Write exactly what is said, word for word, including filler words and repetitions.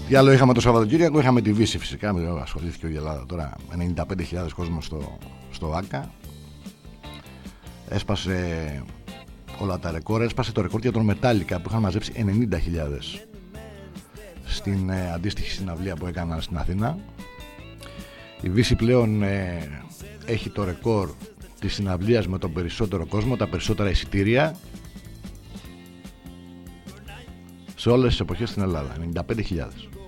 Τι άλλο είχαμε το Σαββατοκύριακο? Είχαμε τη Βύση φυσικά, ασχολήθηκε η Ελλάδα τώρα. ενενήντα πέντε χιλιάδες κόσμο στο, στο ΆΚΑ. Έσπασε όλα τα ρεκόρ. Έσπασε το ρεκόρ για τον Metallica που είχαν μαζέψει ενενήντα χιλιάδες στην ε, αντίστοιχη συναυλία που έκαναν στην Αθήνα. Η Βύση πλέον ε, έχει το ρεκόρ της συναυλίας με τον περισσότερο κόσμο, τα περισσότερα εισιτήρια σε όλες τις εποχές στην Ελλάδα, ενενήντα πέντε χιλιάδες.